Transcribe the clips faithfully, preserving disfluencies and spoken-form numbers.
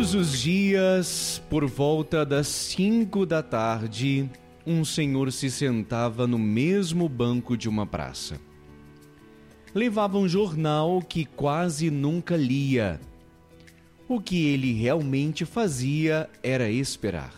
Todos os dias, por volta das cinco da tarde, um senhor se sentava no mesmo banco de uma praça. Levava um jornal que quase nunca lia. O que ele realmente fazia era esperar.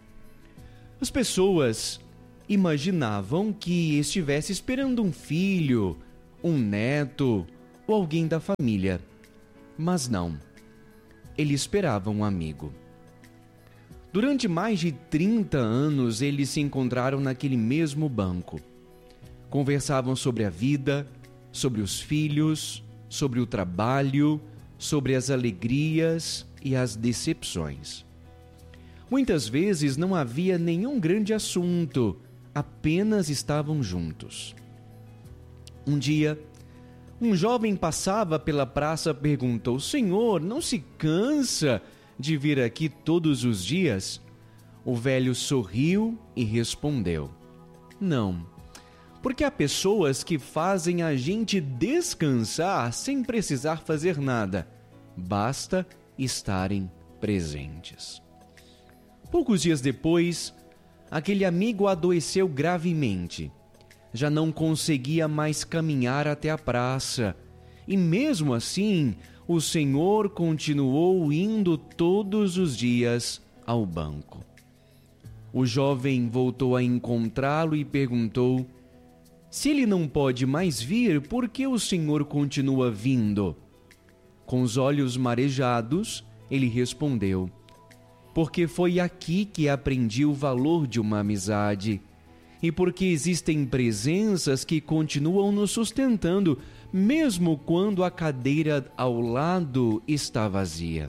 As pessoas imaginavam que estivesse esperando um filho, um neto ou alguém da família. Mas não. Ele esperava um amigo. Durante mais de trinta anos, eles se encontraram naquele mesmo banco. Conversavam sobre a vida, sobre os filhos, sobre o trabalho, sobre as alegrias e as decepções. Muitas vezes não havia nenhum grande assunto, apenas estavam juntos. Um dia, um jovem passava pela praça e perguntou: Senhor, não se cansa de vir aqui todos os dias? O velho sorriu e respondeu: Não, porque há pessoas que fazem a gente descansar sem precisar fazer nada. Basta estarem presentes. Poucos dias depois, aquele amigo adoeceu gravemente. Já não conseguia mais caminhar até a praça. E mesmo assim, o Senhor continuou indo todos os dias ao banco. O jovem voltou a encontrá-lo e perguntou: Se ele não pode mais vir, por que o Senhor continua vindo? Com os olhos marejados, ele respondeu: Porque foi aqui que aprendi o valor de uma amizade. E porque existem presenças que continuam nos sustentando, mesmo quando a cadeira ao lado está vazia.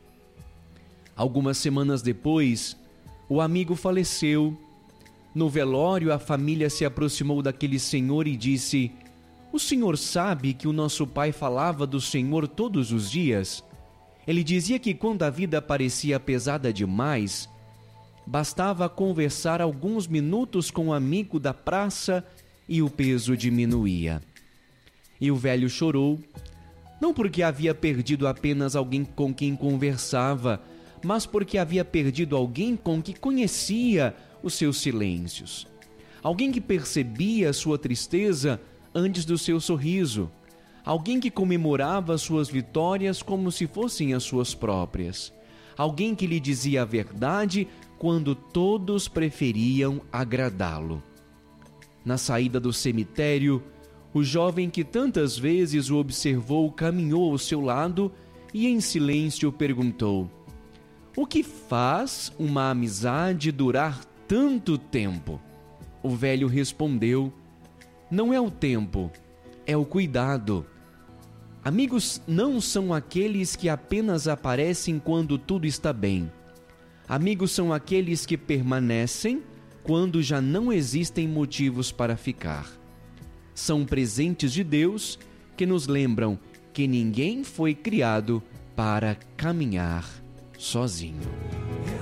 Algumas semanas depois, o amigo faleceu. No velório, a família se aproximou daquele senhor e disse: O senhor sabe que o nosso pai falava do Senhor todos os dias? Ele dizia que quando a vida parecia pesada demais, bastava conversar alguns minutos com o amigo da praça e o peso diminuía. E o velho chorou, não porque havia perdido apenas alguém com quem conversava, mas porque havia perdido alguém com que conhecia os seus silêncios. Alguém que percebia sua tristeza antes do seu sorriso. Alguém que comemorava suas vitórias como se fossem as suas próprias. Alguém que lhe dizia a verdade quando todos preferiam agradá-lo. Na saída do cemitério, o jovem que tantas vezes o observou caminhou ao seu lado e em silêncio perguntou: O que faz uma amizade durar tanto tempo? O velho respondeu: Não é o tempo, é o cuidado. Amigos não são aqueles que apenas aparecem quando tudo está bem. Amigos são aqueles que permanecem quando já não existem motivos para ficar. São presentes de Deus que nos lembram que ninguém foi criado para caminhar sozinho.